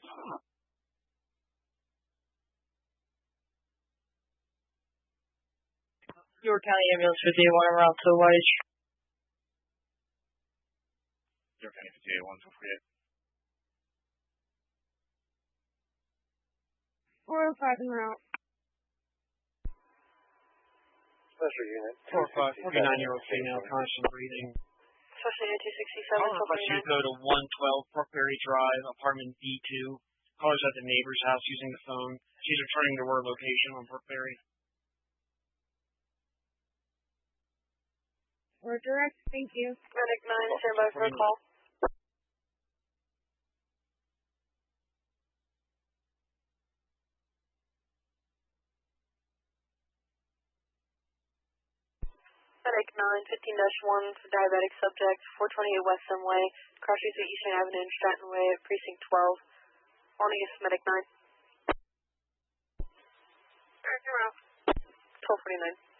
York County Ambulance 58-1 en route to White. York County 58-1, 405 en route. Special unit. 49-year-old female, constant breathing. Special unit 267. Caller request you to go to 112 Brook Berry Drive, apartment D2. Caller's at the neighbor's house using the phone. She's returning to her location on Brook Berry. We're direct, thank you. Medic 9, stand by for a call. Medic 9, 15-1 for diabetic subject, 428 West Way, cross streets at Eastern Avenue and Stratton Way at precinct 12. Morning is Medic 9. 1249.